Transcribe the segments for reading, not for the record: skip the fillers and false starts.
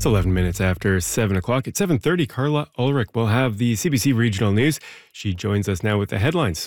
It's 11 minutes after 7 o'clock. At 7:30, Carla Ulrich will have the CBC Regional News. She joins us now with the headlines.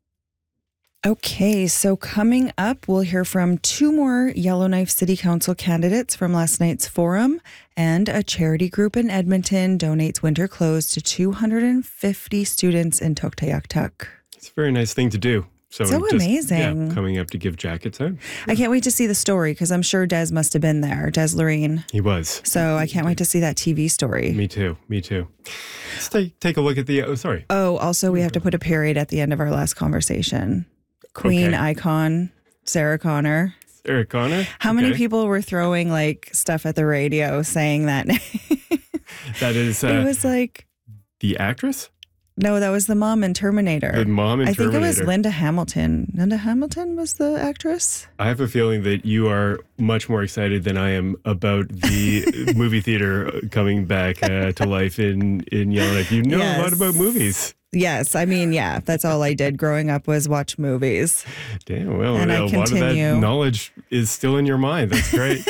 Okay, so coming up, we'll hear from two more Yellowknife City Council candidates from last night's forum, and a charity group in Edmonton donates winter clothes to 250 students in Tuktoyaktuk. It's a very nice thing to do. So amazing. Yeah, coming up to give jackets out. I can't wait to see the story because I'm sure Des must have been there, Des Loreen. He was. So I can't wait to see that TV story. Me too. Let's take a look at the... Also, we have to put a period at the end of our last conversation. Queen icon, Sarah Connor. Sarah Connor? How many people were throwing stuff at the radio saying that name? That is... it was the actress? No, that was the mom in Terminator. The mom in Terminator. I think it was Linda Hamilton. Linda Hamilton was the actress? I have a feeling that you are much more excited than I am about the movie theater coming back to life in Yellowknife. You know a lot about movies. Yes. I mean, yeah, that's all I did growing up was watch movies. Damn, well, and a lot of that knowledge is still in your mind. That's great.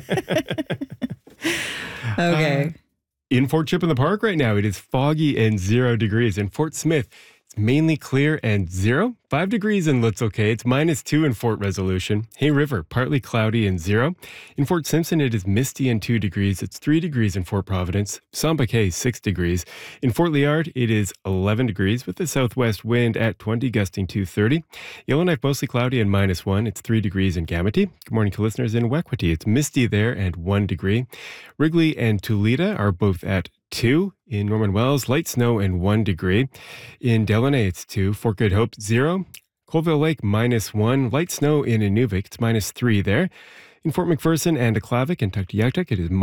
Okay. In Fort Chip in the Park right now, it is foggy and 0 degrees. In Fort Smith, it's mainly clear and 0. 5 degrees in Little Cay. It's -2 in Fort Resolution. Hay River, partly cloudy and 0. In Fort Simpson, it is misty and 2 degrees. It's 3 degrees in Fort Providence. Samba Cay, 6 degrees. In Fort Liard, it is 11 degrees with the southwest wind at 20, gusting to 30. Yellowknife, mostly cloudy and -1. It's 3 degrees in Gamity. Good morning to listeners in Wekwati. It's misty there and 1 degree. Wrigley and Tulita are both at 2. In Norman Wells, light snow and 1 degree. In Delaney, it's 2. Fort Good Hope, 0. Colville Lake, -1. Light snow in Inuvik, it's -3 there. In Fort McPherson and Aklavik and Tuktoyaktuk, it is